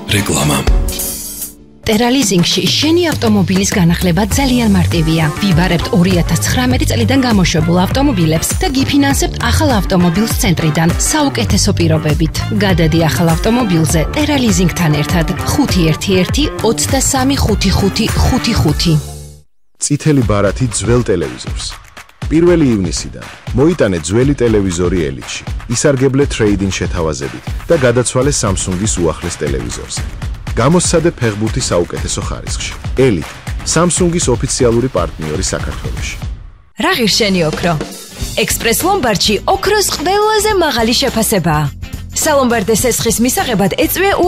რეკლამა. ტერალიზინგში შენი ავტომობილის განახლება ძალიან მარტივია. ვიბარებთ 2019 წლიდან გამოშვებულ ავტომობილებს და გიფინანსებთ ახალ ავტომობილს ცენტრიდან საუკეთესო პირობებით. გადადი ახალ ავტომობილზე ტერალიზინგთან ერთად 511-235555. წითელი ბარათი ძველ ტელევიზორს. 1 ივნისიდან მოიტანე ძველი ტელევიზორი ელიტში. ისარგებლე ტრეიდინგ შეთავაზებით და გადაცვალე Samsung-ის უახლეს ტელევიზორზე. გამოსცადე ფეხბურთი საუკეთესო ხარისხში. ელიტ, Samsung-ის ოფიციალური პარტნიორი საქართველოში. რა ღირს შენი ოქრო? ექსპრეს ლომბარდში ოქროს ყველაზე მაღალი შეფასებაა. სალომბარდე სესხის მისაღებად ეწვია